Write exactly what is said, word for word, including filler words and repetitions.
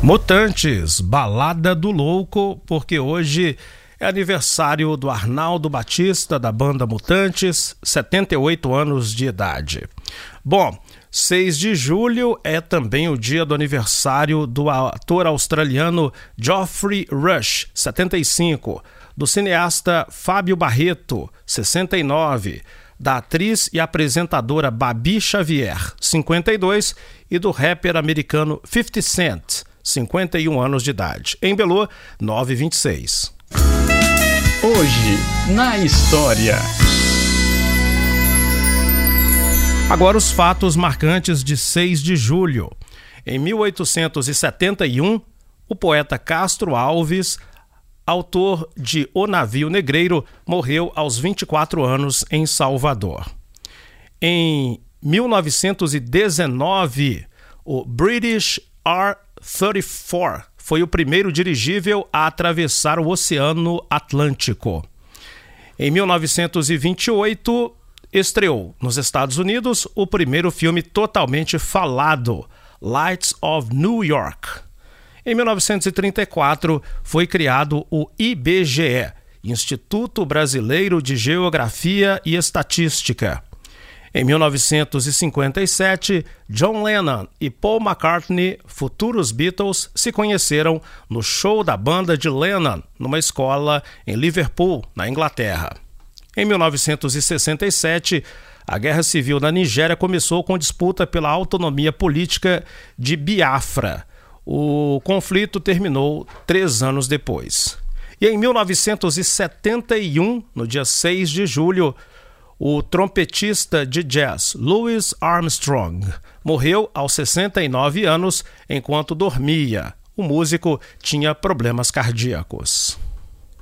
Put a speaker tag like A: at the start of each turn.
A: Mutantes, Balada do Louco, porque hoje é aniversário do Arnaldo Batista, da banda Mutantes, setenta e oito anos de idade. Bom, seis de julho é também o dia do aniversário do ator australiano Geoffrey Rush, setenta e cinco, do cineasta Fábio Barreto, sessenta e nove, da atriz e apresentadora Babi Xavier, cinquenta e dois, e do rapper americano fifty Cent, cinquenta e um anos de idade. Em Belo, nove e vinte e seis.
B: Hoje, na história.
A: Agora os fatos marcantes de seis de julho. Em mil oitocentos e setenta e um, o poeta Castro Alves, autor de O Navio Negreiro, morreu aos vinte e quatro anos em Salvador. Em mil novecentos e dezenove, o British R trinta e quatro foi o primeiro dirigível a atravessar o Oceano Atlântico. Em mil novecentos e vinte e oito, estreou nos Estados Unidos o primeiro filme totalmente falado, Lights of New York. Em mil novecentos e trinta e quatro, foi criado o I B G E, Instituto Brasileiro de Geografia e Estatística. Em mil novecentos e cinquenta e sete, John Lennon e Paul McCartney, futuros Beatles, se conheceram no show da banda de Lennon, numa escola em Liverpool, na Inglaterra. Em mil novecentos e sessenta e sete, a Guerra Civil na Nigéria começou com disputa pela autonomia política de Biafra. O conflito terminou três anos depois. E em mil novecentos e setenta e um, no dia seis de julho, o trompetista de jazz Louis Armstrong morreu aos sessenta e nove anos enquanto dormia. O músico tinha problemas cardíacos.